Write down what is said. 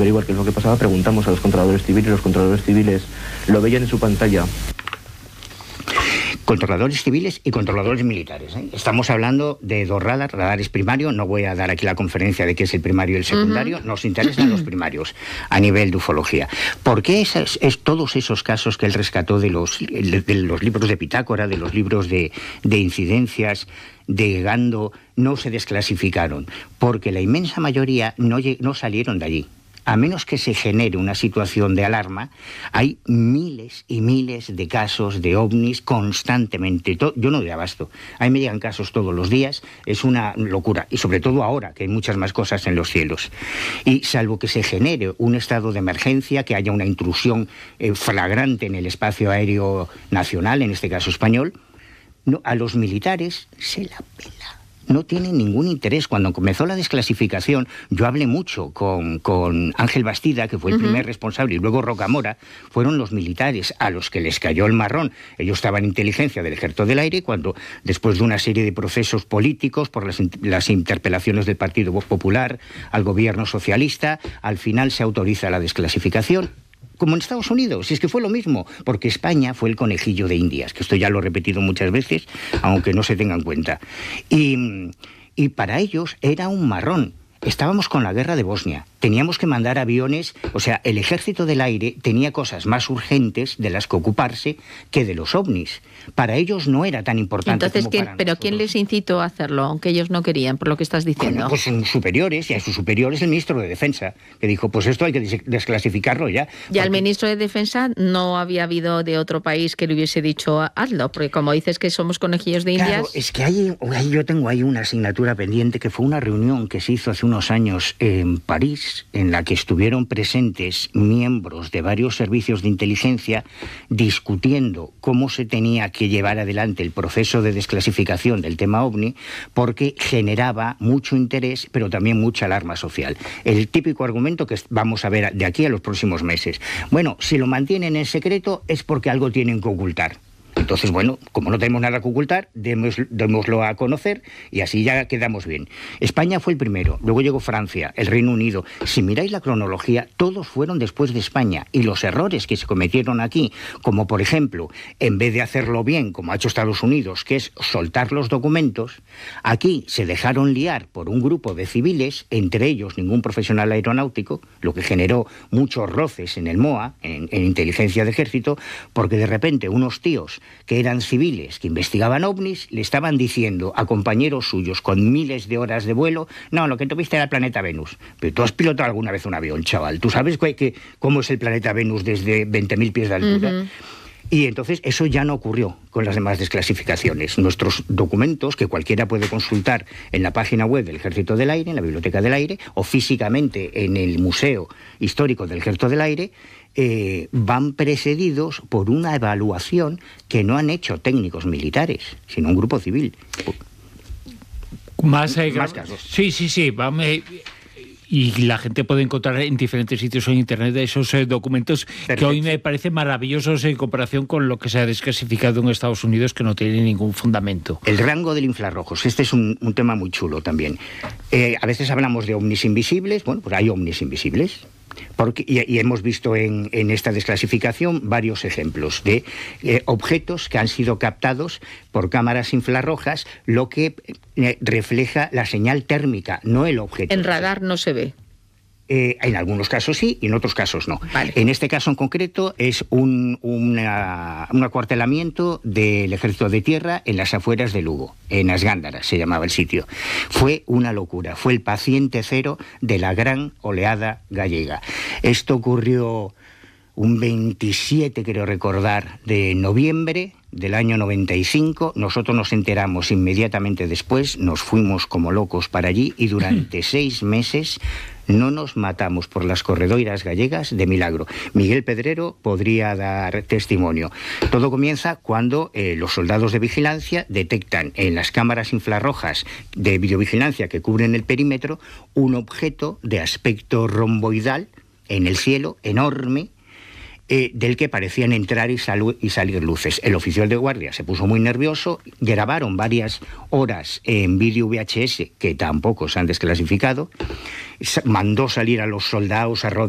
averiguar qué es lo que pasaba, preguntamos a los controladores civiles, los controladores civiles lo veían en su pantalla. Controladores civiles y controladores militares, ¿eh? Estamos hablando de dos radares primarios. No voy a dar aquí la conferencia de qué es el primario y el secundario. Nos interesan los primarios a nivel de ufología. ¿Por qué todos esos casos que él rescató de los libros de Pitágora, de los libros de incidencias de Gando, no se desclasificaron? Porque la inmensa mayoría no salieron de allí. A menos que se genere una situación de alarma, hay miles y miles de casos de ovnis constantemente. Yo no doy abasto. A mí me llegan casos todos los días, es una locura. Y sobre todo ahora, que hay muchas más cosas en los cielos. Y salvo que se genere un estado de emergencia, que haya una intrusión flagrante en el espacio aéreo nacional, en este caso español, a los militares se la pela. No tienen ningún interés. Cuando comenzó la desclasificación, yo hablé mucho con Ángel Bastida, que fue el primer responsable, y luego Rocamora. Fueron los militares a los que les cayó el marrón. Ellos estaban en inteligencia del Ejército del Aire, cuando, después de una serie de procesos políticos, por las interpelaciones del Partido Popular al gobierno socialista, al final se autoriza la desclasificación. Como en Estados Unidos, y es que fue lo mismo, porque España fue el conejillo de Indias, que esto ya lo he repetido muchas veces, aunque no se tenga en cuenta. Y para ellos era un marrón. Estábamos con la guerra de Bosnia, teníamos que mandar aviones, o sea, el Ejército del Aire tenía cosas más urgentes de las que ocuparse que de los ovnis. Para ellos no era tan importante. Entonces, como para ¿pero nosotros. ¿Quién les incitó a hacerlo, aunque ellos no querían, por lo que estás diciendo? Bueno, pues sus superiores, y a sus superiores el ministro de Defensa, que dijo, pues esto hay que desclasificarlo ya. Ya el ministro de Defensa no había habido de otro país que le hubiese dicho hazlo, porque como dices que somos conejillos de Indias... Claro, es que yo tengo ahí una asignatura pendiente, que fue una reunión que se hizo hace unos años en París, en la que estuvieron presentes miembros de varios servicios de inteligencia discutiendo cómo se tenía que llevar adelante el proceso de desclasificación del tema OVNI, porque generaba mucho interés, pero también mucha alarma social. El típico argumento que vamos a ver de aquí a los próximos meses. Bueno, si lo mantienen en secreto es porque algo tienen que ocultar. Entonces, bueno, como no tenemos nada que ocultar, démoslo a conocer y así ya quedamos bien. España fue el primero, luego llegó Francia, el Reino Unido. Si miráis la cronología, todos fueron después de España, y los errores que se cometieron aquí, como por ejemplo, en vez de hacerlo bien, como ha hecho Estados Unidos, que es soltar los documentos, aquí se dejaron liar por un grupo de civiles, entre ellos ningún profesional aeronáutico, lo que generó muchos roces en el MOA, en inteligencia de ejército, porque de repente unos tíos que eran civiles, que investigaban ovnis, le estaban diciendo a compañeros suyos con miles de horas de vuelo, no, lo que tú viste era el planeta Venus. Pero tú has pilotado alguna vez un avión, chaval. ¿Tú sabes cómo es el planeta Venus desde 20.000 pies de altura? Y entonces eso ya no ocurrió con las demás desclasificaciones. Nuestros documentos, que cualquiera puede consultar en la página web del Ejército del Aire, en la Biblioteca del Aire, o físicamente en el Museo Histórico del Ejército del Aire, van precedidos por una evaluación que no han hecho técnicos militares, sino un grupo civil. Más casos. Sí. Vamos, y la gente puede encontrar en diferentes sitios en Internet esos documentos. Perfecto. Que hoy me parecen maravillosos en comparación con lo que se ha desclasificado en Estados Unidos, que no tiene ningún fundamento. El rango del infrarrojos, este es un tema muy chulo también. A veces hablamos de ovnis invisibles, bueno, pues hay ovnis invisibles. Y hemos visto en esta desclasificación varios ejemplos de objetos que han sido captados por cámaras infrarrojas, lo que refleja la señal térmica, no el objeto. En radar no se ve. En algunos casos sí, y en otros casos no. Vale. En este caso en concreto es un acuartelamiento del Ejército de Tierra en las afueras de Lugo, en Asgándara se llamaba el sitio. Fue una locura, fue el paciente cero de la gran oleada gallega. Esto ocurrió un 27, creo recordar, de noviembre del año 95. Nosotros nos enteramos inmediatamente después, nos fuimos como locos para allí y durante 6 meses no nos matamos por las corredoiras gallegas de milagro. Miguel Pedrero podría dar testimonio. Todo comienza cuando los soldados de vigilancia detectan en las cámaras infrarrojas de videovigilancia que cubren el perímetro un objeto de aspecto romboidal en el cielo, enorme, del que parecían entrar y salir luces. El oficial de guardia se puso muy nervioso, grabaron varias horas en vídeo VHS, que tampoco se han desclasificado, mandó salir a los soldados a